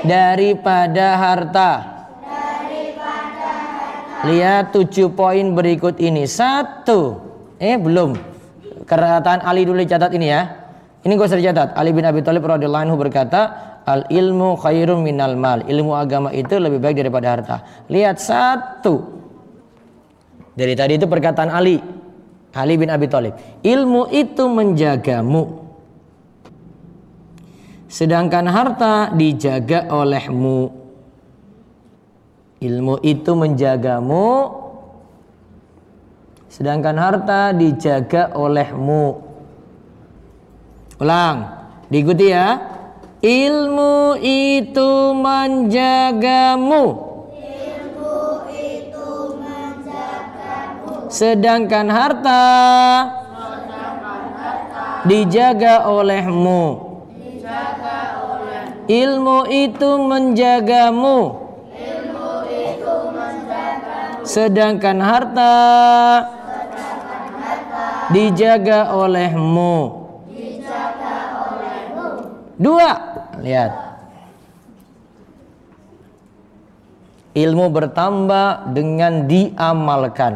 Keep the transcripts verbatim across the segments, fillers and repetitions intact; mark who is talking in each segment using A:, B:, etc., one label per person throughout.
A: Daripada harta. Lihat tujuh poin berikut ini. Satu. Eh belum. Perkataan Ali dulu catat ini ya. Ini gak usah dicatat. Ali bin Abi Thalib radhiyallahu anhu berkata, al ilmu khairum minal mal. Ilmu agama itu lebih baik daripada harta. Lihat satu. Dari tadi itu perkataan Ali. Ali bin Abi Thalib. Ilmu itu menjagamu. Sedangkan harta dijaga olehmu. Ilmu itu menjagamu, sedangkan harta dijaga olehmu. Ulang, diikuti ya. Ilmu itu menjagamu.
B: Ilmu itu menjagamu.
A: Sedangkan harta,
B: Sedangkan harta
A: dijaga olehmu.
B: dijaga oleh.
A: Ilmu itu menjagamu. Sedangkan harta,
B: Sedangkan harta
A: dijaga olehmu.
B: dijaga olehmu.
A: Dua, lihat. Ilmu bertambah dengan diamalkan.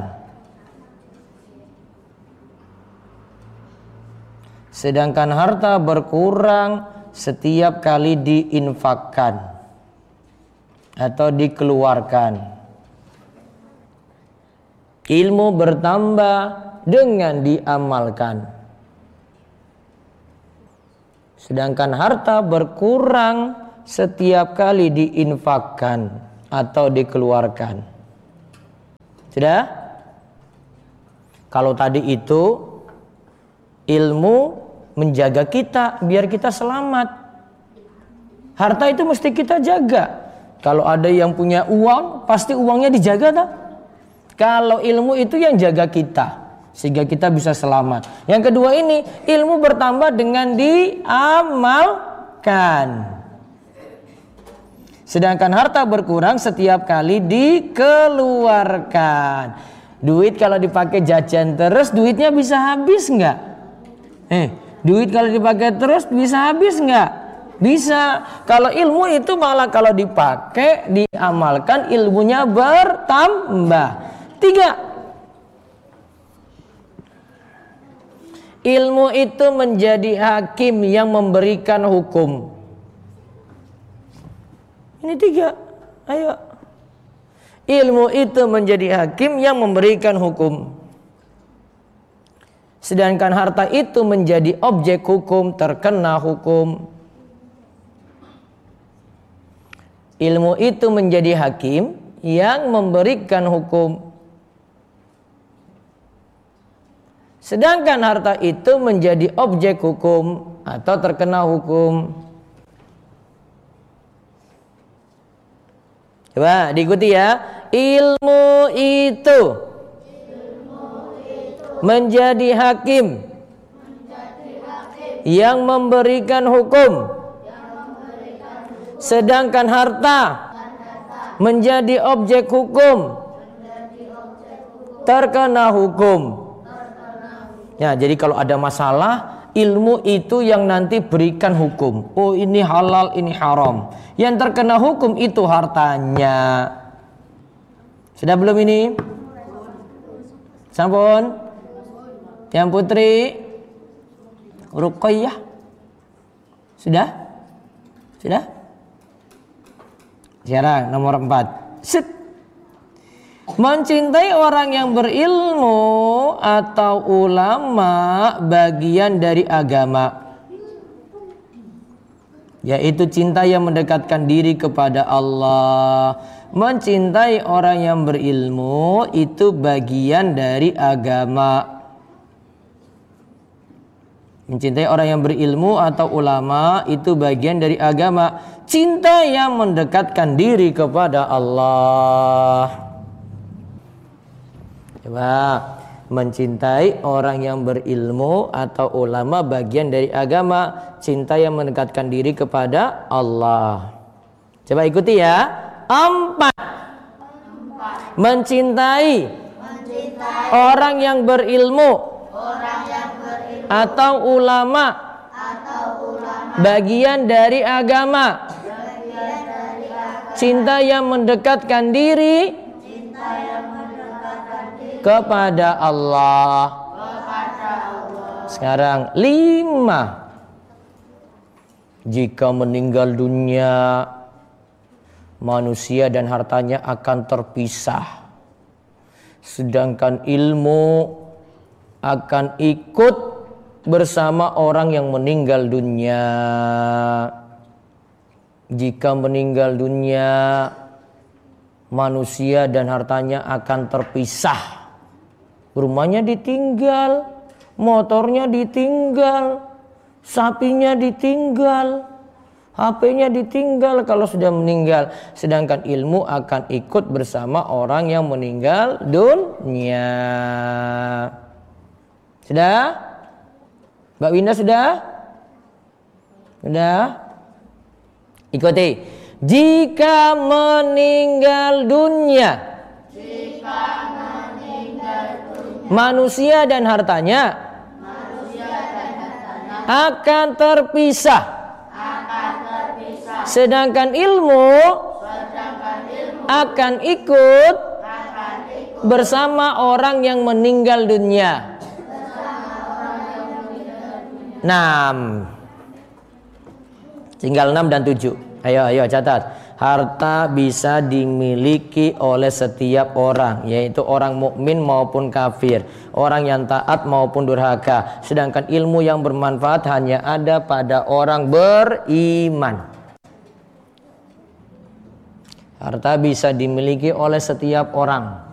A: Sedangkan harta berkurang setiap kali diinfakkan atau dikeluarkan. Ilmu bertambah dengan diamalkan. Sedangkan harta berkurang setiap kali diinfakkan atau dikeluarkan. Sudah? Kalau tadi itu ilmu menjaga kita biar kita selamat. Harta itu mesti kita jaga. Kalau ada yang punya uang, pasti uangnya dijaga tak? Kalau ilmu itu yang jaga kita sehingga kita bisa selamat. Yang kedua ini ilmu bertambah dengan diamalkan. Sedangkan harta berkurang setiap kali dikeluarkan. Duit kalau dipakai jajan terus duitnya bisa habis nggak? Eh, duit kalau dipakai terus bisa habis nggak? Bisa. Kalau ilmu itu malah kalau dipakai, diamalkan ilmunya bertambah. Tiga, ilmu itu menjadi hakim yang memberikan hukum. Ini tiga, ayo. Ilmu itu menjadi hakim yang memberikan hukum. Sedangkan harta itu menjadi objek hukum, terkena hukum. Ilmu itu menjadi hakim yang memberikan hukum. Sedangkan harta itu menjadi objek hukum atau terkena hukum. Coba diikuti ya. Ilmu itu,
B: Ilmu itu
A: menjadi hakim,
B: menjadi hakim
A: yang memberikan hukum.
B: yang memberikan hukum.
A: Sedangkan harta menjadi objek hukum,
B: Menjadi objek hukum.
A: terkena hukum. Ya, jadi kalau ada masalah, ilmu itu yang nanti berikan hukum. Oh, ini halal, ini haram. Yang terkena hukum itu hartanya. Sudah belum ini? Sampun? Yang putri? Ruqayyah? Sudah? Sudah? Sekarang nomor empat. Set. Mencintai orang yang berilmu atau ulama bagian dari agama, yaitu cinta yang mendekatkan diri kepada Allah. Mencintai orang yang berilmu itu bagian dari agama. Mencintai orang yang berilmu atau ulama itu bagian dari agama. Cinta yang mendekatkan diri kepada Allah. Coba, mencintai orang yang berilmu atau ulama bagian dari agama. Cinta yang mendekatkan diri kepada Allah. Coba ikuti ya. Empat, mencintai,
B: Mencintai
A: orang yang berilmu
B: orang yang berilmu
A: atau ulama
B: atau ulama
A: bagian dari agama.
B: bagian dari agama.
A: Cinta yang mendekatkan diri
B: Cinta yang mendekatkan diri
A: kepada Allah.
B: kepada Allah.
A: Sekarang lima. Jika meninggal dunia, manusia dan hartanya akan terpisah. Sedangkan ilmu akan ikut bersama orang yang meninggal dunia. Jika meninggal dunia, manusia dan hartanya akan terpisah. Rumahnya ditinggal, motornya ditinggal, sapinya ditinggal, H P-nya ditinggal kalau sudah meninggal. Sedangkan ilmu akan ikut bersama orang yang meninggal dunia. Sudah? Mbak Winda sudah? Sudah? Ikuti. Jika meninggal dunia,
B: Jika meninggal dunia,
A: manusia dan hartanya
B: manusia dan hartanya
A: akan terpisah.
B: akan terpisah.
A: Sedangkan ilmu
B: Sedangkan ilmu
A: akan ikut
B: akan ikut
A: bersama orang yang meninggal dunia. enam. Tinggal enam dan tujuh. Ayo, ayo catat. Harta bisa dimiliki oleh setiap orang, yaitu orang mukmin maupun kafir, orang yang taat maupun durhaka. Sedangkan ilmu yang bermanfaat hanya ada pada orang beriman. Harta bisa dimiliki oleh setiap orang,